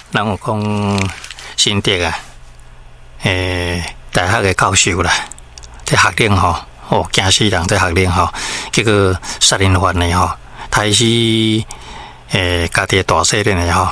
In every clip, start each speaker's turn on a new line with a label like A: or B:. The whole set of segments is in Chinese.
A: 咱有讲新竹啊，大学的教授啦，这学龄吼，惊死人这学龄吼，结果杀人犯的吼，杀死家己大细人的吼，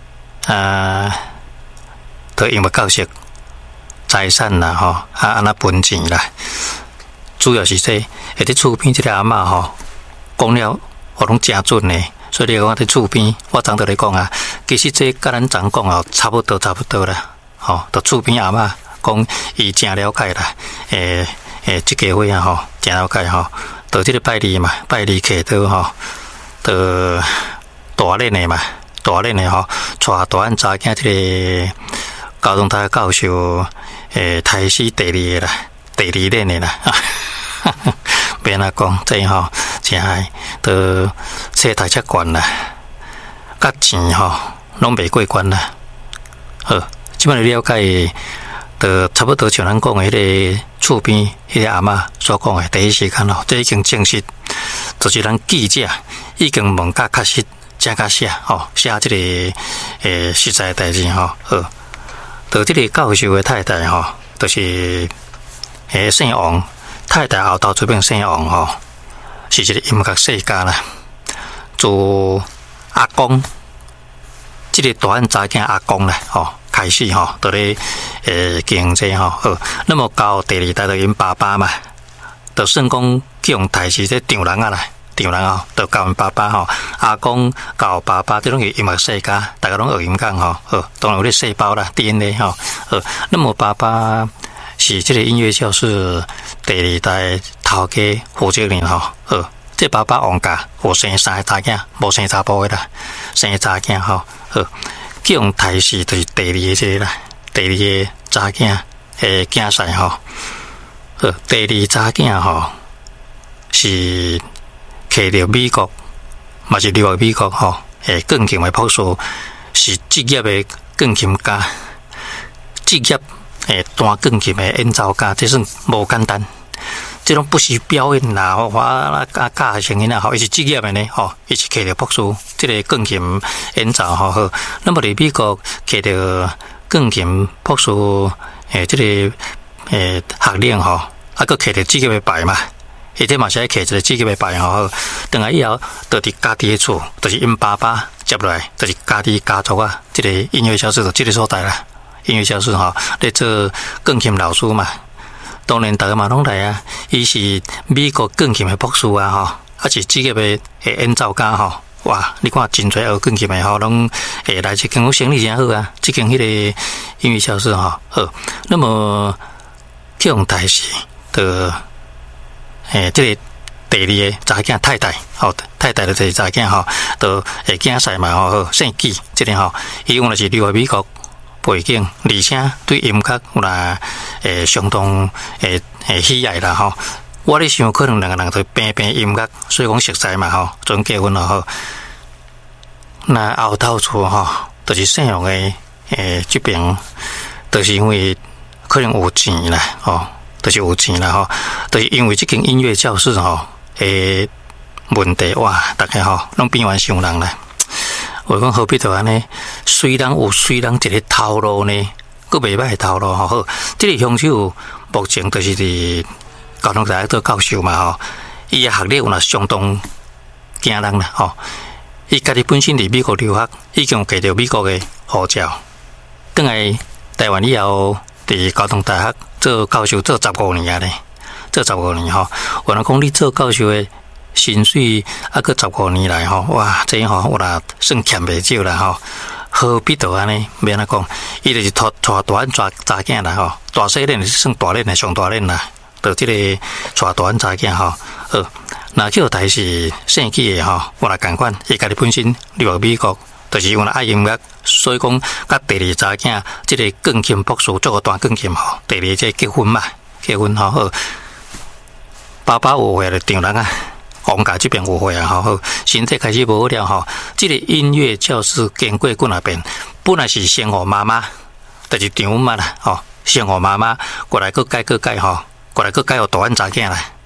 A: 都因为教授财产啦吼，安那分钱啦，主要是这，下伫厝边这个阿嬷吼，讲了，我拢真准的。所以我伫厝边，我昨在咧讲啊，其实这甲咱昨讲哦，差不多啦，吼，到厝边阿嬷讲，伊真了解啦，这家伙啊吼，真了解吼，到这个拜二嘛，拜二客到吼，到大练的嘛，大练的吼，带大汉查囝这个高中大学教授，台师第二个啦，第二练的啦。别那讲，这吼真系都车台车悬啦，甲钱吼拢未过关啦。好，即摆了解，都差不多像咱讲的迄个厝边迄个阿嬷所讲的，第一时间吼，这已经证实，就是咱记者已经问甲确实，真甲写吼，写这个实在代志吼。好，到这个教授的太太吼，就是姓王。太太后头这边姓王吼，是一个音乐世家啦。做阿公，这个大汉查囝阿公啦，吼开始吼，在咧经济吼好。那么到第二代就因爸爸嘛，就算讲去用台是这丈人啊啦，丈人哦，就教因爸爸吼，阿公教爸爸，这种是音乐世家，大家拢学音讲吼，好，当然有咧细胞啦 DNA 吼，好，那么爸爸。是这个音乐教室第二代头家负责人吼，这爸爸王家有生3个查囝，无生查甫的啦，生查囝吼，去用台视就是第二个这个啦，第二个查囝竞赛吼，第二查囝吼是去到美国，嘛是留在美国吼，钢琴的博士是职业的钢琴家，职业。弹钢琴的演奏家，这算无简单。这种不是表演啦，我教声音啦，吼，伊是职业的呢，吼，伊是摕到博士，这个钢琴演奏吼好。那么伫美国摕到钢琴博士，这个学龄吼，佫摕到职业的牌嘛，而且嘛是爱摕一个职业的牌吼。等下以后，到伫家己的厝，就是因爸爸接落来，就是家己家族啊，这个音乐教室就这个所在啦。音乐教室吼，咧做钢琴老师嘛，当然大家嘛拢来啊。伊是美国钢琴的博士啊，吼，是职业的演奏家吼。哇，你看真侪学钢琴的吼，拢来这间，我生意真好啊。这间迄个音乐教室吼，好。那么去用台视的这个第二个查囝太太，吼，太太的这个查囝吼，都竞赛嘛吼，姓纪，这个吼，伊用的是留在美国。背景，而且对音乐有啦，相当喜爱啦吼。我咧想，可能两个人都偏音乐，所以讲熟悉嘛吼，准结婚了吼。那后头厝吼，就是姓杨的这边，就是因为可能有钱啦，吼，就是有钱啦吼，就是因为这间音乐教室吼，问题哇，大家吼拢边缘上人啦。我讲何必就安尼？虽然一个头路呢，佫袂歹头路吼。好，这个凶手目前就是伫高中大学做教授嘛吼。伊的学历有若相当惊人啦吼。伊家己本身伫美国留学，已经摕到美国的护照，转来台湾以后，伫高中大学做教授做15年啊咧，做15年吼。我若讲你做教授的。薪水佫15年来吼，哇，这吼有啦算欠袂少啦吼。何必就安尼？免安讲，伊就是带大汉查囝啦吼，大细练是算大练的上大练啦。到这个带大汉查囝吼，那叫台是姓纪的吼，我来共款，伊家己本身留在美国，就是因为爱音乐，所以讲甲第二查囝，这个钢琴博士做个弹钢琴吼，第二这结婚嘛，结婚吼，爸爸有回来丈人啊。王家这边有会啊，吼，身体开始无好了吼。这个音乐教室经过几那边，本来是先互妈妈，就是丈夫嘛啦，吼，先互妈妈过来，佫改吼，过来佫改互大汉查囝啦，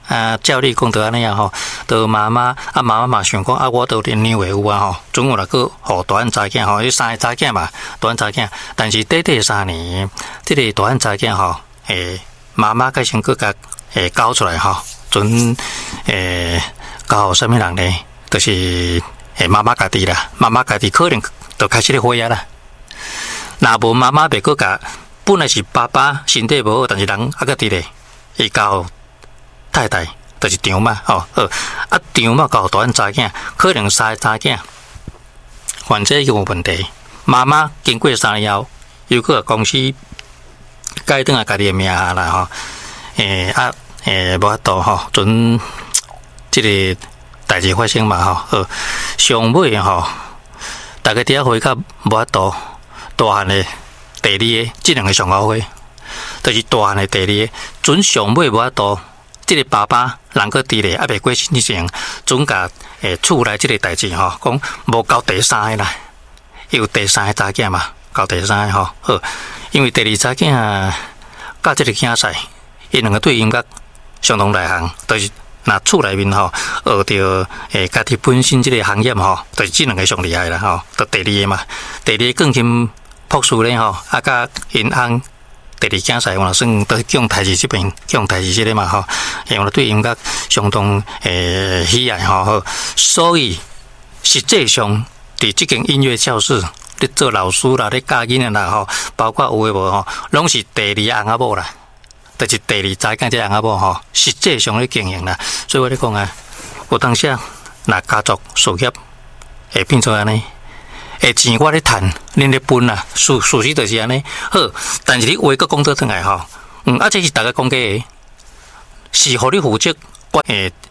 A: 照你讲到安尼啊吼，都妈妈嘛想讲啊，我都连娘的有啊吼，准有来去互大汉查囝吼，伊3个查囝嘛，大汉查囝，但是短3年，这个大汉查囝吼，妈妈个先去甲交出来吼，准交互啥物人呢？就是妈妈家己啦，妈妈家己可能就开始咧悔啊啦。若无妈妈袂去甲，本来是爸爸身体无好，但是人还个伫咧，伊交太太就是丈妈吼，丈妈交大汉查囝，可能3个查囝，反正有问题。妈妈经过3年后，又去公司改转啊家己的名下啦吼，无法度吼，准即个代志发生嘛吼，上尾吼，大家伫遐会较无法度，大汉的第2个，即2个上后悔，就是大汉的第2个，准上尾无法度。即个爸爸人搁伫咧，还袂过身之前，准甲厝内即个代志吼，讲无交第3个啦，有第3个查囝嘛，交第3个吼，好，因为第2查囝甲即个囝婿，伊2个对音乐相同内行，就是若厝内面吼学着家己本身即个行业吼，就是即2个上厉害啦吼，就第2个嘛，第2个更thêm博士咧吼，甲因翁。第2囝婿，我算都讲台语这边，讲台语这个嘛吼，因为对音乐相当喜爱吼，所以实际上伫这间音乐教室，咧做老师啦，咧教囡仔啦吼，包括有诶无吼，拢是第2翁仔某啦，就是第2查囝这翁仔某吼，实际上咧经营啦，所以我咧讲啊，有当时啊，若家族事业会变做安尼。钱我咧赚，恁咧分啦，事实就是安尼。好，但是你话个讲倒转来吼，这是大家讲嘅，是互你负责